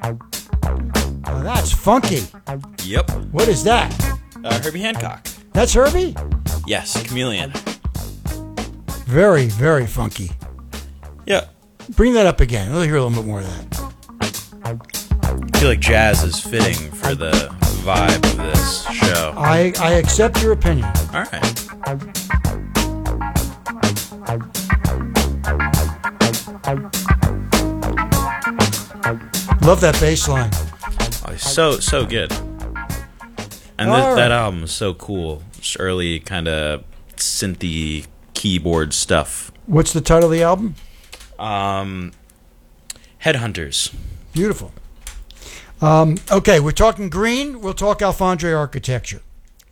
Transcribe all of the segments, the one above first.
Oh, that's funky. Yep. What is that? Herbie Hancock. That's Herbie? Yes, Chameleon. Very, very funky. Yeah. Bring that up again. Let's hear a little bit more of that. I feel like jazz is fitting for the vibe of this show. I accept your opinion. All right. Love that bass line. Oh, so good. And that album is so cool. Just early kind of synthy keyboard stuff. What's the title of the album? Headhunters. Beautiful. Okay, we're talking green. We'll talk Alfondre architecture.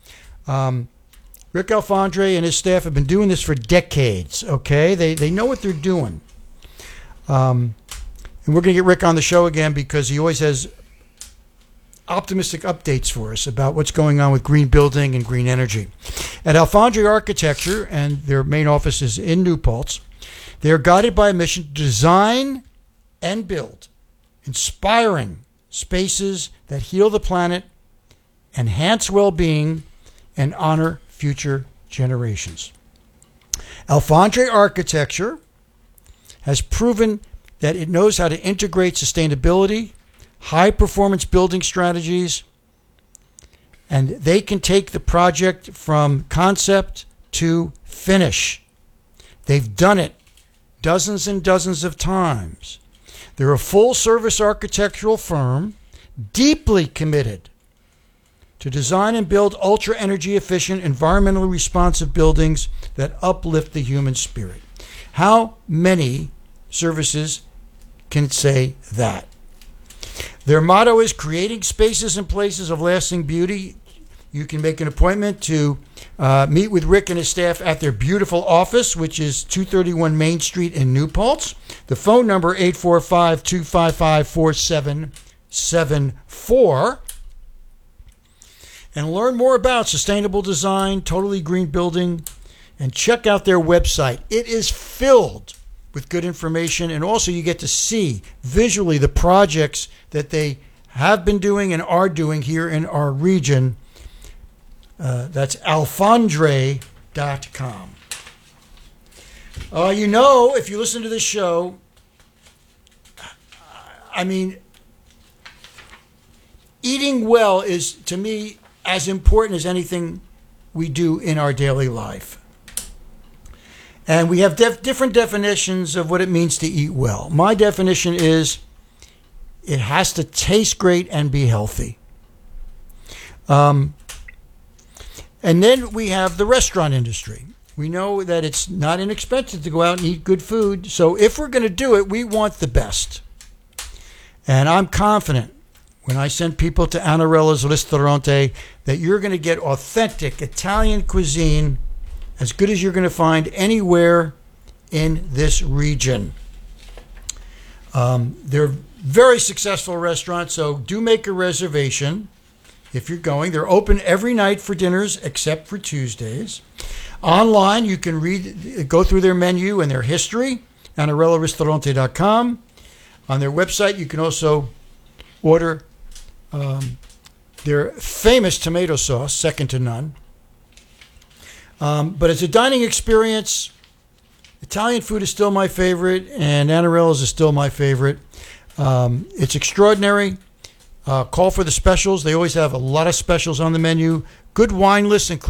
Rick Alfondre and his staff have been doing this for decades, okay? They know what they're doing. And we're going to get Rick on the show again because he always has optimistic updates for us about what's going on with green building and green energy. At Alfondre Architecture, and their main office is in New Paltz, they are guided by a mission to design and build inspiring spaces that heal the planet, enhance well-being, and honor future generations. Alfondre Architecture has proven that it knows how to integrate sustainability, high-performance building strategies, and they can take the project from concept to finish. They've done it dozens and dozens of times. They're a full-service architectural firm deeply committed to design and build ultra-energy efficient, environmentally responsive buildings that uplift the human spirit. How many services can say that? Their motto is creating spaces and places of lasting beauty. You can make an appointment to meet with Rick and his staff at their beautiful office, which is 231 Main Street in New Paltz. The phone number, 845-255-4774. And learn more about sustainable design, totally green building, and check out their website. It is filled with good information, and also you get to see visually the projects that they have been doing and are doing here in our region. That's alfondre.com. You know, if you listen to this show, I mean, eating well is, to me, as important as anything we do in our daily life. And we have different definitions of what it means to eat well. My definition is it has to taste great and be healthy. And then we have the restaurant industry. We know that it's not inexpensive to go out and eat good food. So if we're going to do it, we want the best. And I'm confident when I send people to Annarella's Ristorante that you're going to get authentic Italian cuisine as good as you're going to find anywhere in this region. They're very successful restaurants, so do make a reservation if you're going. They're open every night for dinners except for Tuesdays. Online, you can go through their menu and their history, AnnarellaRistorante.com. On their website, you can also order their famous tomato sauce, second to none. But as a dining experience, Italian food is still my favorite, and Annarella's is still my favorite. It's extraordinary. Call for the specials. They always have a lot of specials on the menu. Good wine lists include